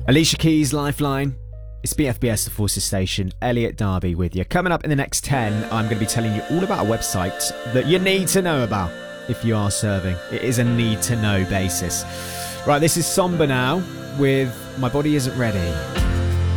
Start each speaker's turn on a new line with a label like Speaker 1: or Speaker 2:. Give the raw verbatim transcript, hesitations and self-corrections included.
Speaker 1: Alicia Keys, Lifeline. It's B F B S, the Forces Station. Elliot Darby with you. Coming up in the next ten, I'm going to be telling you all about a website that you need to know about if you are serving. It is a need-to-know basis. Right, this is Somber now with My Body Isn't Ready.